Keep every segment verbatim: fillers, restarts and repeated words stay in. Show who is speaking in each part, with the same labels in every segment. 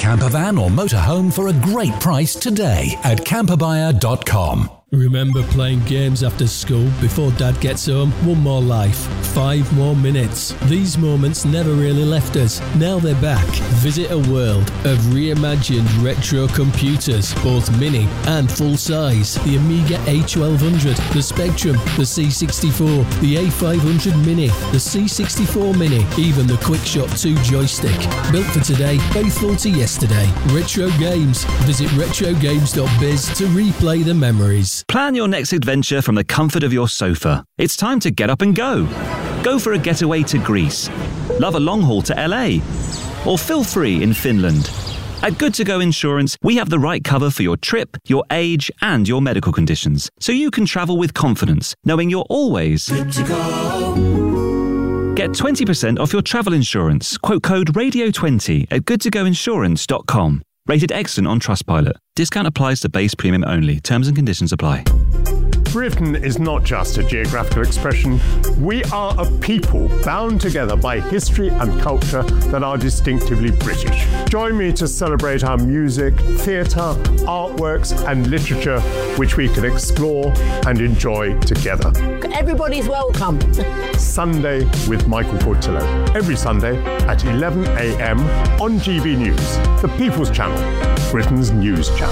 Speaker 1: camper van or motorhome for a great price today at camper buyer dot com.
Speaker 2: Remember playing games after school before Dad gets home? One more life, five more minutes. These moments never really left us. Now they're back. Visit a world of reimagined retro computers, both mini and full size. The Amiga A twelve hundred, the Spectrum, the C sixty-four, the A five hundred Mini, the C sixty-four Mini, even the QuickShot two joystick. Built for today, faithful to yesterday. Retro Games. Visit retro games dot biz to replay the memories.
Speaker 3: Plan your next adventure from the comfort of your sofa. It's time to get up and go. Go for a getaway to Greece. Love a long haul to L A. Or feel free in Finland. At Good To Go Insurance, we have the right cover for your trip, your age, and your medical conditions, so you can travel with confidence, knowing you're always good to go. Get twenty percent off your travel insurance. Quote code radio twenty at good to go insurance dot com. Rated excellent on Trustpilot. Discount applies to base premium only. Terms and conditions apply.
Speaker 4: Britain is not just a geographical expression. We are a people bound together by history and culture that are distinctively British. Join me to celebrate our music, theatre, artworks and literature, which we can explore and enjoy together.
Speaker 5: Everybody's welcome.
Speaker 4: Sunday with Michael Portillo. Every Sunday at eleven a.m. on G B News, the People's Channel, Britain's news channel.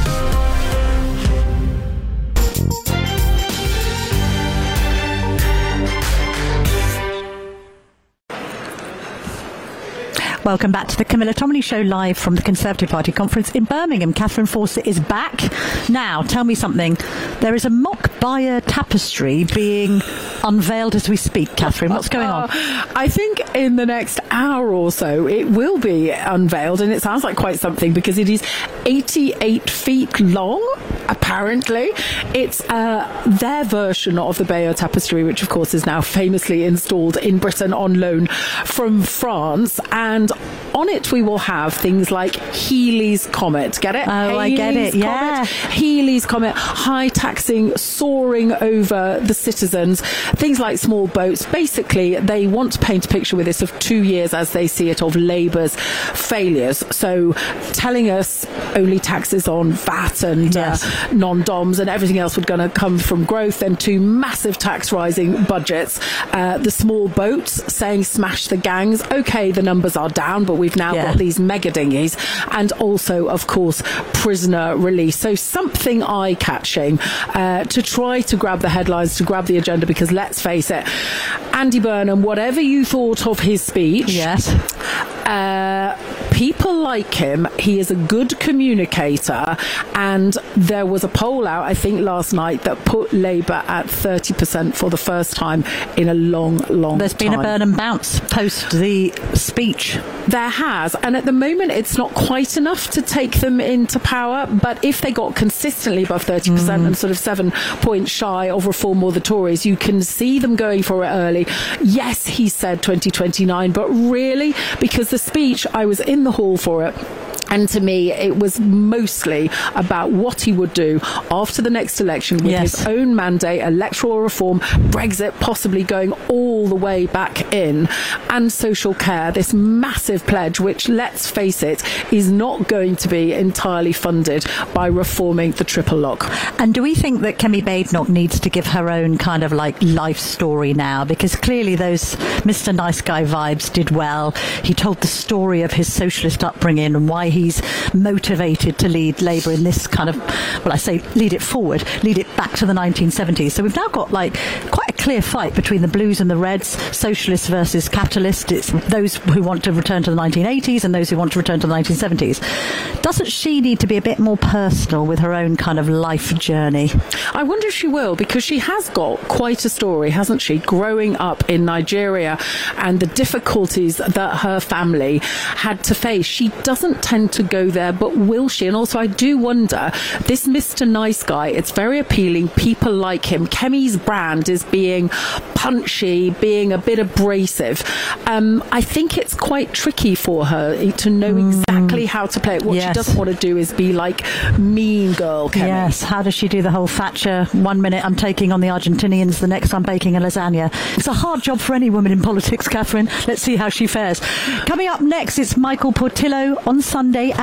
Speaker 6: Welcome back to the Camilla Tominey Show, live from the Conservative Party conference in Birmingham. Catherine Fawcett is back. Now, tell me something. There is a mock Beyer tapestry being unveiled as we speak, Catherine. What's going on?
Speaker 7: Uh, I think in the next hour or so it will be unveiled, and it sounds like quite something because it is eighty-eight feet long, apparently. It's uh, their version of the Beyer tapestry, which of course is now famously installed in Britain on loan from France. And on it we will have things like Healy's Comet. Get it?
Speaker 6: Oh,
Speaker 7: Halley's
Speaker 6: I get it,
Speaker 7: Comet.
Speaker 6: yeah.
Speaker 7: Healy's Comet, high taxing, soaring over the citizens. Things like small boats. Basically, they want to paint a picture with this of two years as they see it of Labour's failures. So telling us only taxes on V A T and
Speaker 6: yes.
Speaker 7: uh, non-doms and everything else were going to come from growth, then two massive tax rising budgets. Uh, the small boats saying smash the gangs. Okay, the numbers are down, but we've now yeah. got these mega dinghies, and also, of course, prisoner release. So something eye-catching uh, to try to grab the headlines, to grab the agenda, because let's face it, Andy Burnham, whatever you thought of his speech,
Speaker 6: yes,
Speaker 7: uh, people like him. He is a good communicator, and there was a poll out, I think, last night that put Labour at thirty percent for the first time in a long, long
Speaker 6: There's
Speaker 7: time.
Speaker 6: been a Burnham bounce post the speech.
Speaker 7: There has, and at the moment it's not quite enough to take them into power, but if they got consistently above thirty percent mm. and sort of seven points shy of Reform or the Tories, you can see them going for it early. Yes, he said twenty twenty-nine, but really, because the speech, I was in the hall for it, and to me, it was mostly about what he would do after the next election with
Speaker 6: yes.
Speaker 7: his own mandate, electoral reform, Brexit possibly going all the way back in, and social care, this massive pledge, which, let's face it, is not going to be entirely funded by reforming the triple lock.
Speaker 6: And do we think that Kemi Badenoch needs to give her own kind of like life story now? Because clearly those Mister Nice Guy vibes did well. He told the story of his socialist upbringing and why he's motivated to lead Labour in this kind of, well, I say lead it forward, lead it back to the nineteen seventies. So we've now got like quite a clear fight between the Blues and the Reds, socialists versus capitalists. It's those who want to return to the nineteen eighties and those who want to return to the nineteen seventies. Doesn't she need to be a bit more personal with her own kind of life journey?
Speaker 7: I wonder if she will, because she has got quite a story, hasn't she, growing up in Nigeria and the difficulties that her family had to face. She doesn't tend to go there, but will she? And also, I do wonder, this Mister Nice Guy, it's very appealing. People like him. Kemi's brand is being punchy, being a bit abrasive. Um, I think it's quite tricky for her to know mm. exactly how to play it. What yes. she doesn't want to do is be like mean girl Kemi.
Speaker 6: Yes, how does she do the whole Thatcher, one minute I'm taking on the Argentinians, the next I'm baking a lasagna? It's a hard job for any woman in politics, Catherine. Let's see how she fares. Coming up next, it's Michael Portillo on Sunday at